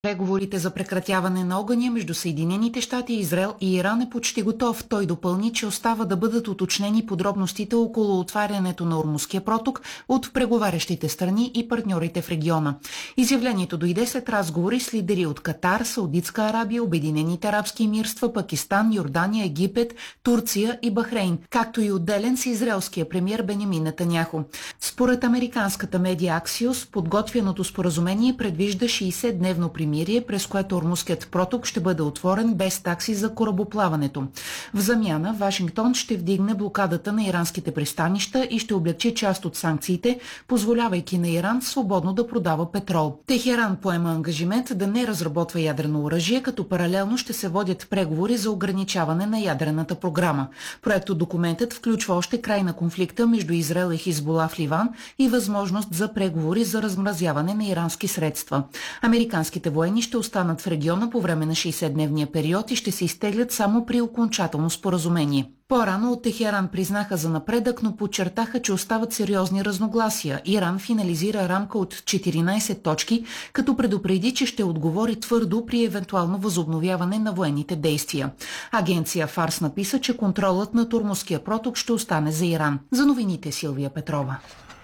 Преговорите за прекратяване на огъня между Съединените щати, Израел и Иран е почти готов. Той допълни, че остава да бъдат уточнени подробностите около отварянето на Ормузския проток от преговарящите страни и партньорите в региона. Изявлението дойде след разговори с лидери от Катар, Саудитска Арабия, Обединените арабски емирства, Пакистан, Йордания, Египет, Турция и Бахрейн, както и отделен с израелския премиер Бенямин Нетаняху. Според американската медия Аксиос, подготвеното споразумение предвижда 60-дневно примирие, през което Ормузският проток ще бъде отворен без такси за корабоплаването. В замяна Вашингтон ще вдигне блокадата на иранските пристанища и ще облегчи част от санкциите, позволявайки на Иран свободно да продава петрол. Техеран поема ангажимент да не разработва ядрено оръжие, като паралелно ще се водят преговори за ограничаване на ядрената програма. Проектодокументът включва още край на конфликта между Израел и Хизбула в Ливан и възможност за преговори за размразяване на ирански средства. Американските военни ще останат в региона по време на 60-дневния период и ще се изтеглят само при окончателно споразумение. По-рано от Техеран признаха за напредък, но подчертаха, че остават сериозни разногласия. Иран финализира рамка от 14 точки, като предупреди, че ще отговори твърдо при евентуално възобновяване на военните действия. Агенция Фарс написа, че контролът на Ормузския проток ще остане за Иран. За новините Силвия Петрова.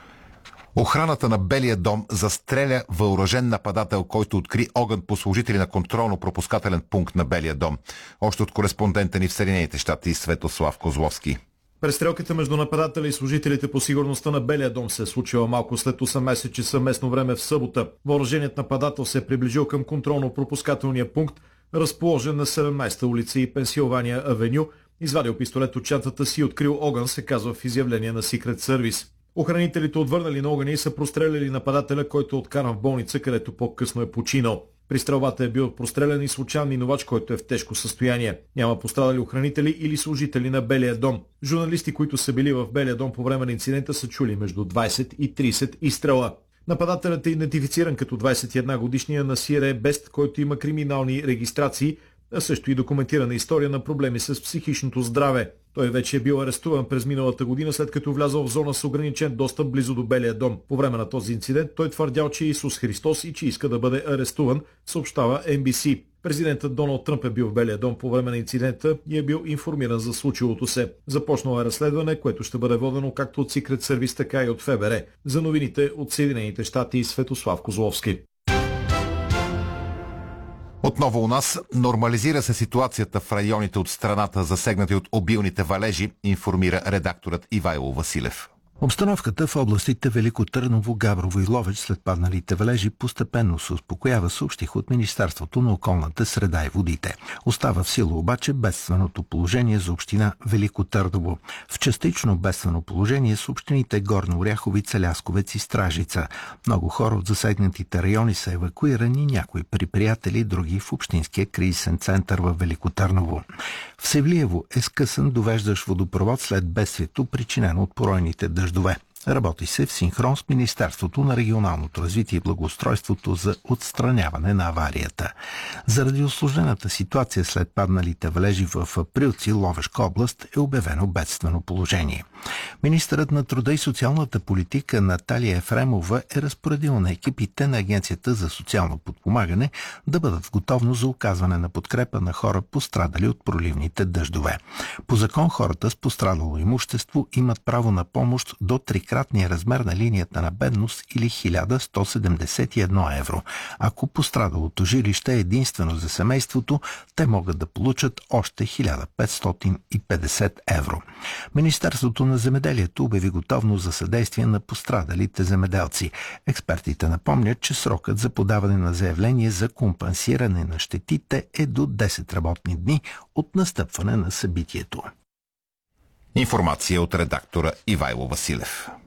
Охраната на Белия дом застреля въоръжен нападател, който откри огън по служители на контролно-пропускателен пункт на Белия дом. Още от кореспондента ни в Съединените щати Светослав Козловски. Престрелката между нападателя и служителите по сигурността на Белия дом се е случила малко след 18 часа местно време в събота. Въоръженият нападател се е приближил към контролно-пропускателния пункт, разположен на 17-та улица и Пенсилвания авеню, извадил пистолет от чантата си и открил огън, се казва в изявление на Secret Service. Охранителите отвърнали на огъня и са простреляли нападателя, който е откаран в болница, където по-късно е починал. При стрелбата е бил прострелян и случайен минувач, който е в тежко състояние. Няма пострадали охранители или служители на Белия дом. Журналисти, които са били в Белия дом по време на инцидента, са чули между 20 и 30 изстрела. Нападателят е идентифициран като 21-годишния Насир Бест, който има криминални регистрации, а също и документирана история на проблеми с психичното здраве. Той вече е бил арестуван през миналата година, след като влязъл в зона с ограничен достъп близо до Белия дом. По време на този инцидент той твърдял, че е Исус Христос и че иска да бъде арестуван, съобщава NBC. Президентът Доналд Тръмп е бил в Белия дом по време на инцидента и е бил информиран за случилото се. Започнало е разследване, което ще бъде водено както от Secret Service, така и от ФБР. За новините от Съединените щати Светослав Козловски. Отново у нас нормализира се ситуацията в районите от страната, засегнати от обилните валежи, информира редакторът Ивайло Василев. Обстановката в областите Велико Търново, Габрово и Ловеч след падналите валежи постепенно се успокоява, съобщих от Министерството на околната среда и водите. Остава в сила обаче бедственото положение за община Велико Търново. В частично бедствено положение с общините Горна Оряховица, Лясковец и Стражица. Много хора от засегнатите райони са евакуирани, някои при приятели, други в общинския кризисен център в Велико Търново. В Севлиево е скъсан довеждащ водопровод след бедствието, причинено от поройните дъждове. Работи се в синхрон с Министерството на регионалното развитие и благоустройството за отстраняване на аварията. Заради усложнената ситуация след падналите валежи в Априлци, Ловешка област, е обявено бедствено положение. Министърът на труда и социалната политика Наталия Ефремова е разпоредила на екипите на Агенцията за социално подпомагане да бъдат в готовност за оказване на подкрепа на хора, пострадали от проливните дъждове. По закон хората с пострадало имущество имат право на помощ до трикратния размер на линията на бедност или 1171 евро. Ако пострадалото жилище е единствено за семейството, те могат да получат още 1550 евро. Министерството на земеделието обяви готовност за съдействие на пострадалите земеделци. Експертите напомнят, че срокът за подаване на заявление за компенсиране на щетите е до 10 работни дни от настъпване на събитието. Информация от редактора Ивайло Василев.